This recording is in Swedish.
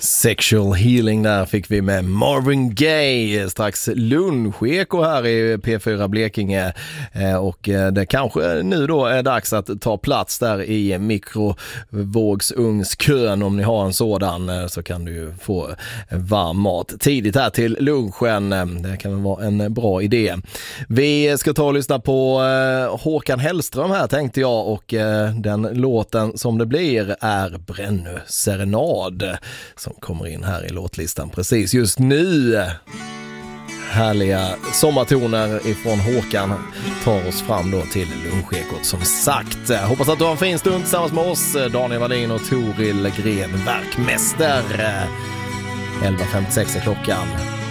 Sexual Healing där fick vi med Marvin Gaye. Strax luncheko här i P4 Blekinge. Och det kanske nu då är dags att ta plats där i mikrovågsugnskön. Om ni har en sådan så kan du ju få varm mat tidigt här till lunchen. Det kan vara en bra idé. Vi ska ta och lyssna på Håkan Hellström här tänkte jag. Och den låten som det blir är Brännö Serenad som kommer in här i låtlistan precis just nu. Härliga sommartoner ifrån Håkan tar oss fram då till lunchekot som sagt. Hoppas att du har en fin stund tillsammans med oss, Daniel Wallin och Toril Gren, verkmäster. 11.56 är klockan.